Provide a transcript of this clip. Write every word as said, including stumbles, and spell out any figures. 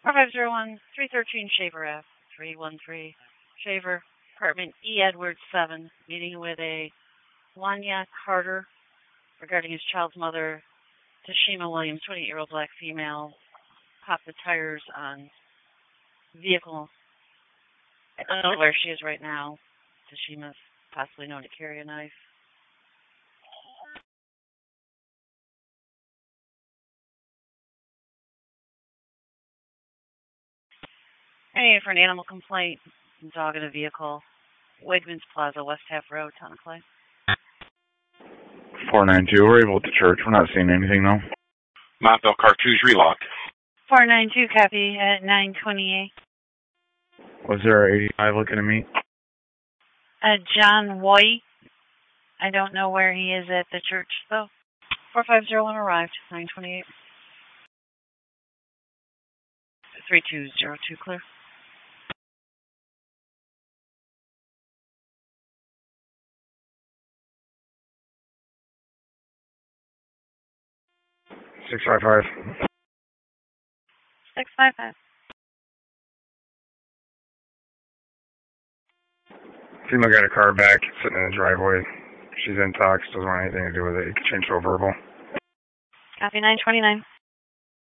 four five zero one, three one three Shaver Ave, three one three Shaver, apartment E. Edwards seven, meeting with a Wanya Carter regarding his child's mother, Tashima Williams, twenty-eight-year-old black female, popped the tires on vehicle. I don't know where she is right now. Tashima's possibly known to carry a knife. Hey, for an animal complaint, dog in a vehicle, Wegmans Plaza, West Half Road, Town of Clay. four nine two, we're able at the church. We're not seeing anything, though. Montville Cartouche relocked. four nine two, copy at nine twenty-eight. Was there eighty-five looking to meet? Uh, John White. I don't know where he is at the church, though. four five zero one arrived, nine twenty-eight. three two zero two, clear. six five five. six five five. Female got a car back, sitting in the driveway. She's in talks, doesn't want anything to do with it. You can change to a verbal. Copy nine twenty-nine.